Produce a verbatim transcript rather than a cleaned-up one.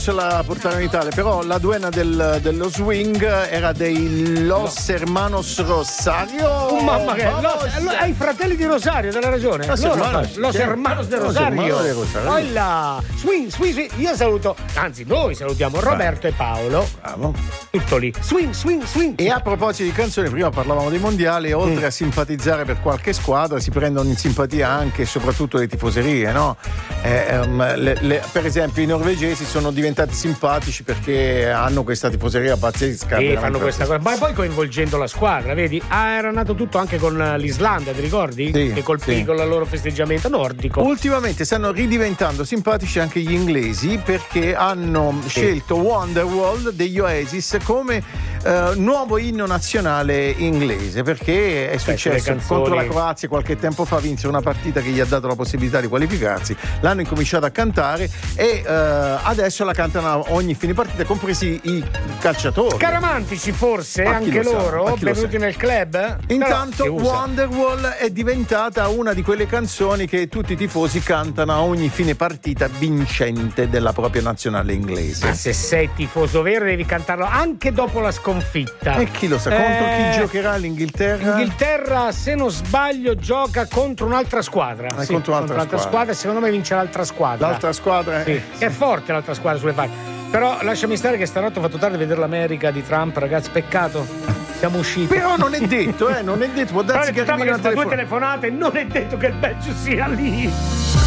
la portarono in Italia, però la duena del, dello swing era dei Los Hermanos Rosario. Oh, mamma che los, ai fratelli di Rosario, della ragione. Los Loro, Hermanos, Los sì. Hermanos de Los Rosario. Hermanos de Rosario. Hola. Swing, swing, swing. Io saluto, anzi noi salutiamo Roberto e Paolo. Bravo. Tutto lì. Swing, swing, swing. E a proposito di canzoni, prima parlavamo dei mondiali, oltre Mm. a simpatizzare per qualche squadra si prendono in simpatia anche e soprattutto le tifoserie, no? Eh, um, le, le, per esempio i norvegesi sono diventati simpatici perché hanno questa tifoseria pazzesca. Sì, veramente fanno questa cosa, ma poi coinvolgendo la squadra, vedi? Ah, era nato tutto anche con l'Islanda, ti ricordi? Sì, che colpì sì. con il loro festeggiamento nordico. Ultimamente stanno ridiventando simpatici anche gli inglesi perché hanno Sì. scelto Wonderwall degli Oasis come eh, nuovo inno nazionale inglese, perché è Beh, sulle successo canzoni- contro la Croazia qualche tempo fa, vinse una partita che gli ha dato la possibilità di qualificarsi, l'hanno incominciato a cantare e eh, adesso la cantano a ogni fine partita, compresi i calciatori. Scaramantici forse, Ma chi anche lo sa, loro, ma chi lo venuti sa. nel club? Intanto Però si usa. Wonderwall è diventata una di quelle canzoni che tutti i tifosi cantano a ogni fine partita vincente della propria nazionale inglese. Ma se sei tifoso vero devi cantarlo anche dopo la sconfitta. E chi lo sa, contro Eh, chi giocherà l'Inghilterra? L'Inghilterra, se non sbaglio, gioca contro un'altra squadra. Eh, Sì, contro un'altra squadra. e secondo me vince l'altra squadra. L'altra squadra Sì, è forte l'altra squadra sulle parti. Però lasciami stare che stanotte ho fatto tardi a vedere l'America di Trump, ragazzi, peccato. Siamo usciti. Però non è detto, eh, non è detto, può Però darsi che diciamo arrivi che una sono due telefonata. telefonate, non è detto che il Belgio sia lì.